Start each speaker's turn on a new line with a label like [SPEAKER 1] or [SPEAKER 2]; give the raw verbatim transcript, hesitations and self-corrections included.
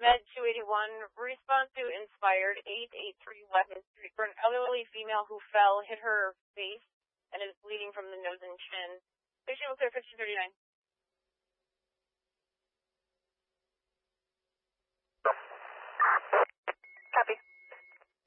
[SPEAKER 1] Med two eighty-one, respond to Inspired eight eighty-three West Street for an elderly female who fell, hit her face, and is bleeding from the nose and chin. Patient will clear fifteen thirty-nine.